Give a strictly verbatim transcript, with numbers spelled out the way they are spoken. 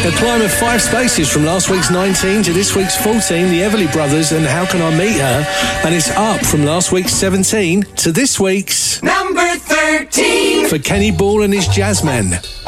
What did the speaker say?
A climb of five spaces from last week's nineteen to this week's fourteen, the Everly Brothers and How Can I Meet Her? And it's up from last week's seventeen to this week's number thirteen for Kenny Ball and his Jazzmen.